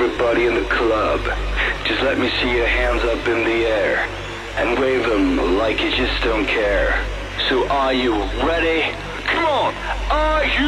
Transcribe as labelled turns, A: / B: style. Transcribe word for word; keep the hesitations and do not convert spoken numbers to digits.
A: everybody in the club. Just let me see your hands up in the air and wave them like you just don't care. So are you ready? Come on, are you